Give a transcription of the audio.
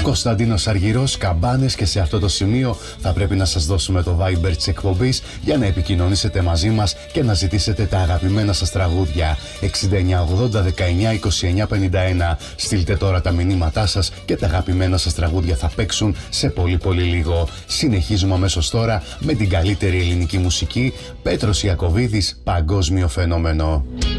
Κωνσταντίνος Αργυρός, Καμπάνες, και σε αυτό το σημείο θα πρέπει να σας δώσουμε το Viber της εκπομπής για να επικοινωνήσετε μαζί μας και να ζητήσετε τα αγαπημένα σας τραγούδια. 6980 19 29 51. Στείλτε τώρα τα μηνύματά σας και τα αγαπημένα σας τραγούδια θα παίξουν σε πολύ λίγο. Συνεχίζουμε αμέσως τώρα με την καλύτερη ελληνική μουσική. Πέτρος Ιακωβίδης, Παγκόσμιο Φαινόμενο.